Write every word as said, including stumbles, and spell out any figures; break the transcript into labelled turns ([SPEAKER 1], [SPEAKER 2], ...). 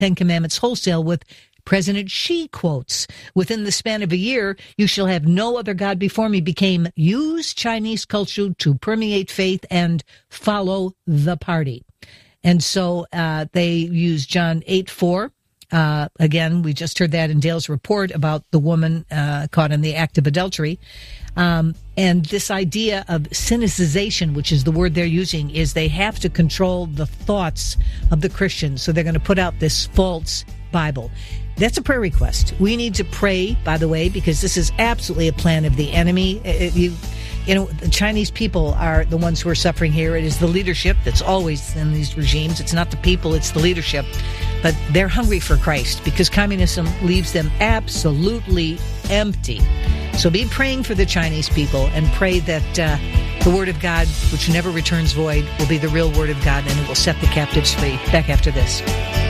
[SPEAKER 1] Ten Commandments wholesale with President Xi quotes. Within the span of a year, "You shall have no other God before me" became use Chinese culture to permeate faith and follow the party. And so uh, they use John eight four. Uh, again, we just heard that in Dale's report about the woman uh, caught in the act of adultery. Um, and this idea of Sinicization, which is the word they're using, is they have to control the thoughts of the Christians. So they're going to put out this false Bible. That's a prayer request. We need to pray, by the way, because this is absolutely a plan of the enemy. It, you, you know, the Chinese people are the ones who are suffering here. It is the leadership that's always in these regimes. It's not the people, it's the leadership. But they're hungry for Christ because communism leaves them absolutely empty. So be praying for the Chinese people and pray that uh, the Word of God, which never returns void, will be the real Word of God and it will set the captives free. Back after this.